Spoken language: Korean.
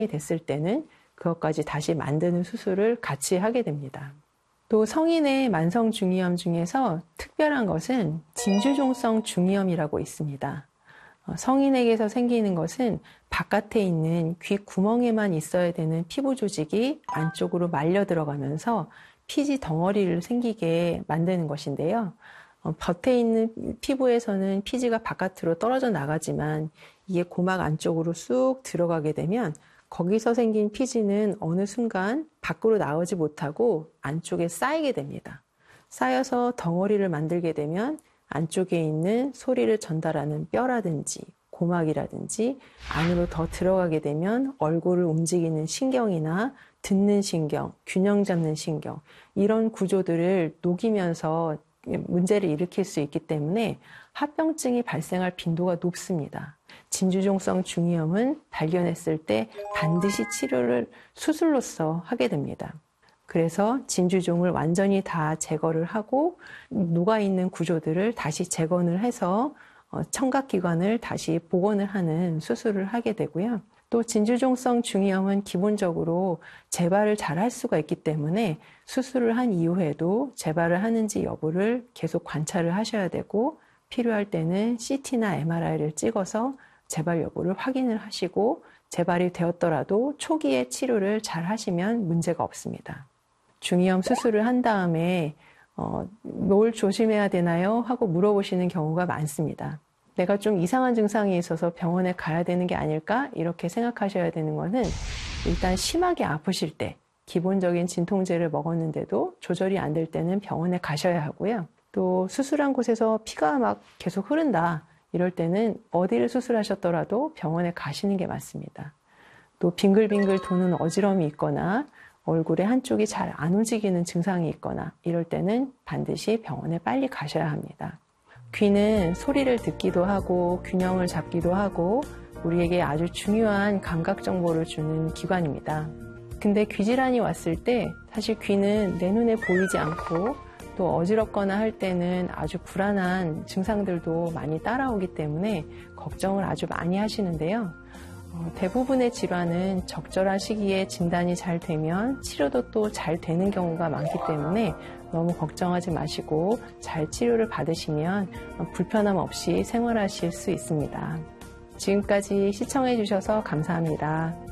됐을 때는 그것까지 다시 만드는 수술을 같이 하게 됩니다. 또 성인의 만성 중이염 중에서 특별한 것은 진주종성 중이염이라고 있습니다. 성인에게서 생기는 것은 바깥에 있는 귀 구멍에만 있어야 되는 피부 조직이 안쪽으로 말려 들어가면서 피지 덩어리를 생기게 만드는 것인데요. 겉에 있는 피부에서는 피지가 바깥으로 떨어져 나가지만 이게 고막 안쪽으로 쑥 들어가게 되면 거기서 생긴 피지는 어느 순간 밖으로 나오지 못하고 안쪽에 쌓이게 됩니다. 쌓여서 덩어리를 만들게 되면 안쪽에 있는 소리를 전달하는 뼈라든지 고막이라든지 안으로 더 들어가게 되면 얼굴을 움직이는 신경이나 듣는 신경, 균형 잡는 신경 이런 구조들을 녹이면서 문제를 일으킬 수 있기 때문에 합병증이 발생할 빈도가 높습니다. 진주종성 중이염은 발견했을 때 반드시 치료를 수술로서 하게 됩니다. 그래서 진주종을 완전히 다 제거를 하고 녹아있는 구조들을 다시 재건을 해서 청각기관을 다시 복원을 하는 수술을 하게 되고요. 또 진주종성 중이염은 기본적으로 재발을 잘 할 수가 있기 때문에 수술을 한 이후에도 재발을 하는지 여부를 계속 관찰을 하셔야 되고 필요할 때는 CT나 MRI를 찍어서 재발 여부를 확인을 하시고 재발이 되었더라도 초기에 치료를 잘 하시면 문제가 없습니다. 중이염 수술을 한 다음에 뭘 조심해야 되나요? 하고 물어보시는 경우가 많습니다. 내가 좀 이상한 증상이 있어서 병원에 가야 되는 게 아닐까? 이렇게 생각하셔야 되는 거는 일단 심하게 아프실 때 기본적인 진통제를 먹었는데도 조절이 안 될 때는 병원에 가셔야 하고요. 또 수술한 곳에서 피가 막 계속 흐른다. 이럴 때는 어디를 수술하셨더라도 병원에 가시는 게 맞습니다. 또 빙글빙글 도는 어지럼이 있거나 얼굴의 한쪽이 잘 안 움직이는 증상이 있거나 이럴 때는 반드시 병원에 빨리 가셔야 합니다. 귀는 소리를 듣기도 하고 균형을 잡기도 하고 우리에게 아주 중요한 감각 정보를 주는 기관입니다. 근데 귀질환이 왔을 때 사실 귀는 내 눈에 보이지 않고 또 어지럽거나 할 때는 아주 불안한 증상들도 많이 따라오기 때문에 걱정을 아주 많이 하시는데요. 대부분의 질환은 적절한 시기에 진단이 잘 되면 치료도 또 잘 되는 경우가 많기 때문에 너무 걱정하지 마시고 잘 치료를 받으시면 불편함 없이 생활하실 수 있습니다. 지금까지 시청해 주셔서 감사합니다.